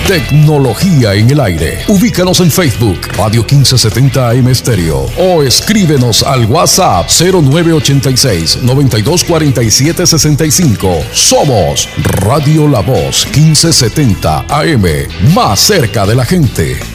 Tecnología en el aire. Ubícanos en Facebook, Radio 1570 AM Estéreo, o escríbenos al WhatsApp 0986-924765. Somos Radio La Voz 1570 AM, más cerca de la gente.